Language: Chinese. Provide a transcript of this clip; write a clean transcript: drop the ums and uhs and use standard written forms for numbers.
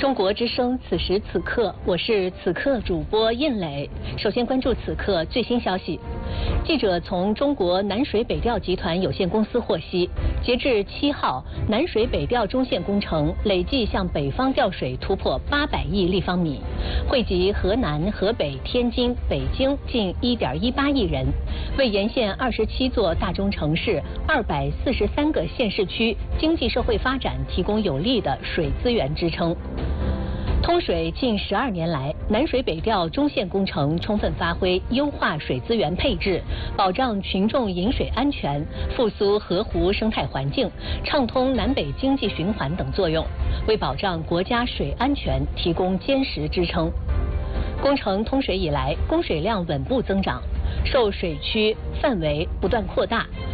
中国之声，此时此刻，我是此刻主播印磊。首先关注此刻最新消息。记者从中国南水北调集团有限公司获悉，截至7号，南水北调中线工程累计向北方调水突破800亿立方米，惠及河南、河北、天津、北京近1.18亿人，为沿线27座大中城市、243个县市区经济社会发展提供有力的水资源支撑。通水近12年来，南水北调中线工程充分发挥优化水资源配置、保障群众饮水安全、复苏河湖生态环境、畅通南北经济循环等作用，为保障国家水安全提供坚实支撑。工程通水以来，供水量稳步增长，受水区范围不断扩大，